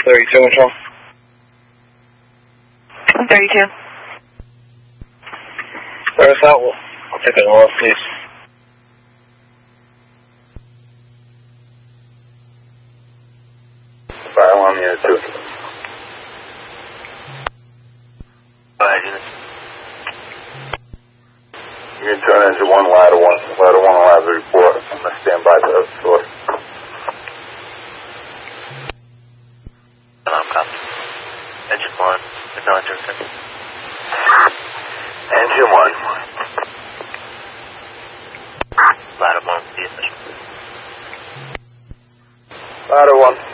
32, what's wrong? 32. Clear us out. I'll take it off, please. Fire alarm unit 2. Unit 2 on engine 1, ladder 1. Ladder 1 will have the report. I'm going to stand by the source. Engine 1, there's no interception. Engine 1. Ladder 1, the official. Ladder 1.